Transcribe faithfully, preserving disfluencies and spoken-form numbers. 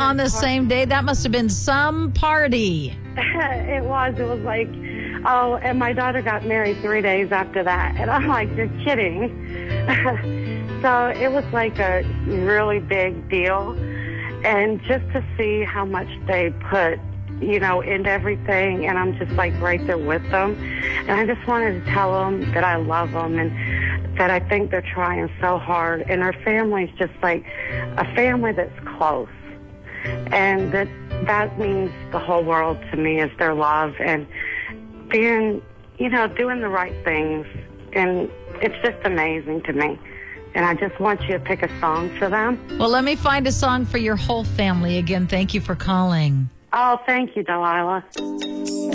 on the same day? That must have been some party. It was. It was like, oh, and my daughter got married three days after that. And I'm like, you're kidding. So it was like a really big deal. And just to see how much they put, you know, into everything, and I'm just like right there with them. And I just wanted to tell them that I love them and that I think they're trying so hard. And our family's just like a family that's close. And that that means the whole world to me, is their love and being, you know, doing the right things. And it's just amazing to me. And I just want you to pick a song for them. Well, let me find a song for your whole family. Again, thank you for calling. Oh, thank you, Delilah.